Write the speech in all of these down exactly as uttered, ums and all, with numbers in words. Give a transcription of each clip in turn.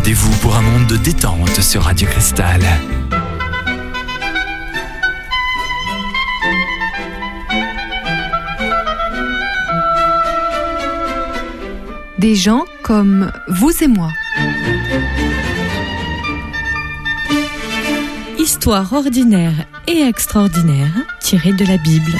Rendez-vous pour un monde de détente sur Radio Cristal. Des gens comme vous et moi. Histoire ordinaire et extraordinaire tirée de la Bible.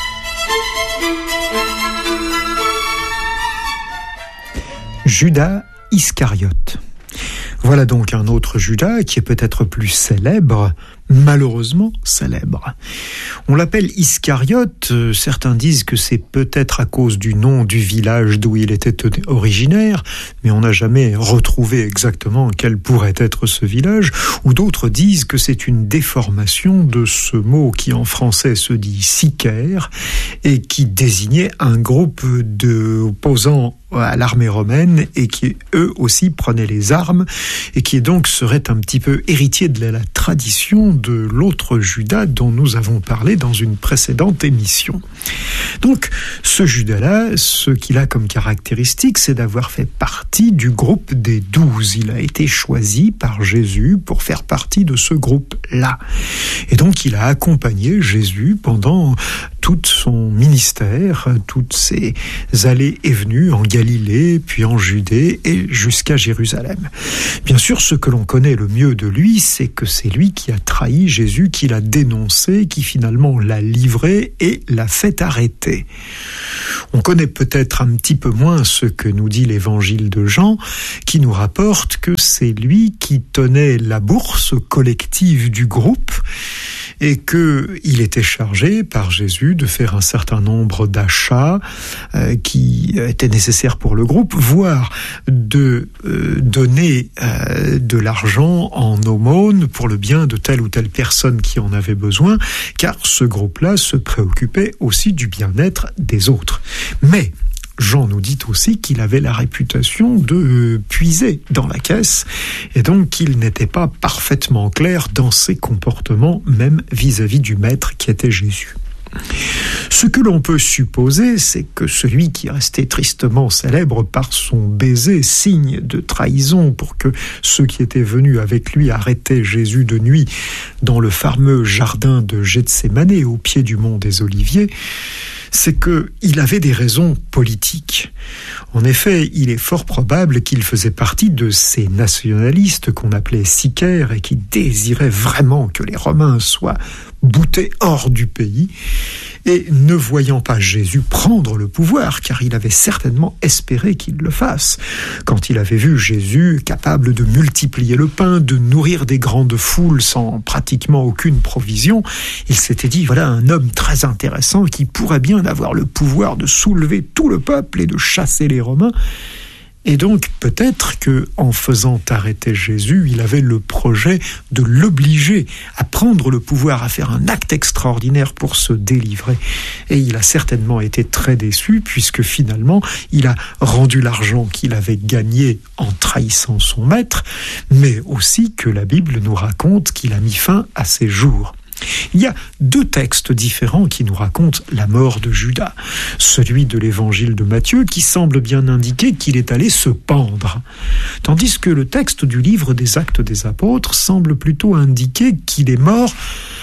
Judas Iscariote. Voilà donc un autre Judas qui est peut-être plus célèbre, malheureusement célèbre. On l'appelle Iscariote, certains disent que c'est peut-être à cause du nom du village d'où il était originaire, mais on n'a jamais retrouvé exactement quel pourrait être ce village, ou d'autres disent que c'est une déformation de ce mot qui en français se dit sicaire, et qui désignait un groupe d'opposants à l'armée romaine et qui eux aussi prenaient les armes et qui donc serait un petit peu héritier de la tradition de l'autre Judas dont nous avons parlé dans une précédente émission. Donc ce Judas-là, ce qu'il a comme caractéristique, c'est d'avoir fait partie du groupe des douze. Il a été choisi par Jésus pour faire partie de ce groupe-là. Et donc il a accompagné Jésus pendant tout son ministère, toutes ses allées et venues en Galilée, puis en Judée et jusqu'à Jérusalem. Bien sûr, ce que l'on connaît le mieux de lui, c'est que c'est lui qui a trahi Jésus, qui l'a dénoncé, qui finalement l'a livré et l'a fait arrêter. On connaît peut-être un petit peu moins ce que nous dit l'évangile de Jean, qui nous rapporte que c'est lui qui tenait la bourse collective du groupe et qu'il était chargé par Jésus de faire un certain nombre d'achats euh, qui étaient nécessaires pour le groupe, voire de euh, donner euh, de l'argent en aumône pour le bien de telle ou telle personne qui en avait besoin, car ce groupe-là se préoccupait aussi du bien-être des autres. Mais Jean nous dit aussi qu'il avait la réputation de puiser dans la caisse et donc qu'il n'était pas parfaitement clair dans ses comportements, même vis-à-vis du maître qui était Jésus. Ce que l'on peut supposer, c'est que celui qui restait tristement célèbre par son baiser, signe de trahison pour que ceux qui étaient venus avec lui arrêtaient Jésus de nuit dans le fameux jardin de Gethsémanée au pied du mont des Oliviers, c'est qu'il avait des raisons politiques. En effet, il est fort probable qu'il faisait partie de ces nationalistes qu'on appelait sicaires et qui désiraient vraiment que les Romains soient boutés hors du pays, et ne voyant pas Jésus prendre le pouvoir, car il avait certainement espéré qu'il le fasse. Quand il avait vu Jésus capable de multiplier le pain, de nourrir des grandes foules sans pratiquement aucune provision, il s'était dit, voilà un homme très intéressant qui pourrait bien avoir le pouvoir de soulever tout le peuple et de chasser les Romains. Et donc, peut-être que, en faisant arrêter Jésus, il avait le projet de l'obliger à prendre le pouvoir, à faire un acte extraordinaire pour se délivrer. Et il a certainement été très déçu, puisque finalement, il a rendu l'argent qu'il avait gagné en trahissant son maître, mais aussi que la Bible nous raconte qu'il a mis fin à ses jours. Il y a deux textes différents qui nous racontent la mort de Judas. Celui de l'évangile de Matthieu qui semble bien indiquer qu'il est allé se pendre, tandis que le texte du livre des Actes des Apôtres semble plutôt indiquer qu'il est mort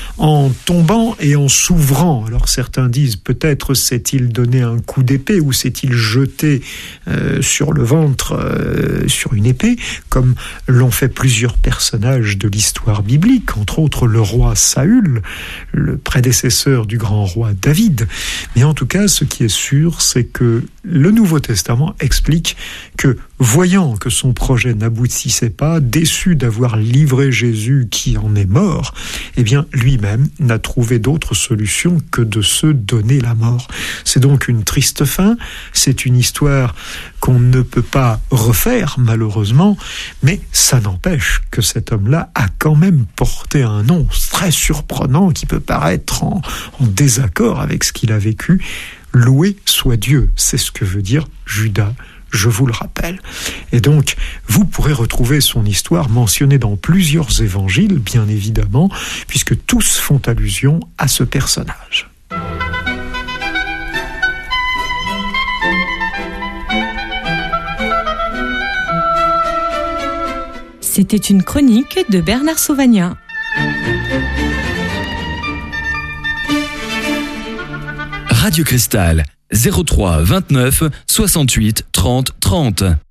en tombant et en s'ouvrant. Alors certains disent peut-être s'est-il donné un coup d'épée ou s'est-il jeté euh, sur le ventre euh, sur une épée, comme l'ont fait plusieurs personnages de l'histoire biblique, entre autres le roi Saül, le prédécesseur du grand roi David. Mais en tout cas, ce qui est sûr, c'est que le Nouveau Testament explique que, voyant que son projet n'aboutissait pas, déçu d'avoir livré Jésus qui en est mort, eh bien lui-même n'a trouvé d'autre solution que de se donner la mort. C'est donc une triste fin, c'est une histoire qu'on ne peut pas refaire malheureusement, mais ça n'empêche que cet homme-là a quand même porté un nom très surprenant qui peut paraître en, en désaccord avec ce qu'il a vécu. Loué soit Dieu, c'est ce que veut dire Judas, je vous le rappelle. Et donc, vous pourrez retrouver son histoire mentionnée dans plusieurs évangiles, bien évidemment, puisque tous font allusion à ce personnage. C'était une chronique de Bernard Sauvagnat. Radio Cristal, zéro trois vingt-neuf soixante-huit trente trente.